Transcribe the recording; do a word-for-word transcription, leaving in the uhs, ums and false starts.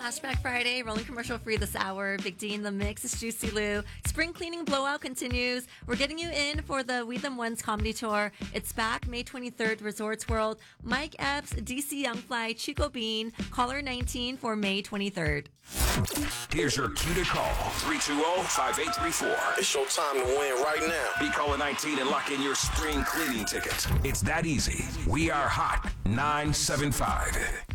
Flashback Friday, rolling commercial free this hour. Big D in the mix. It's Juicy Lou. Spring cleaning blowout continues. We're getting you in for the We Them Ones comedy tour. It's back May twenty-third, Resorts World. Mike Epps, D C Youngfly, Chico Bean. Caller nineteen for May twenty-third. Here's your cue to call. three two zero, five eight three four. It's your time to win right now. Be caller nineteen and lock in your spring cleaning ticket. It's that easy. We are Hot nine seven five.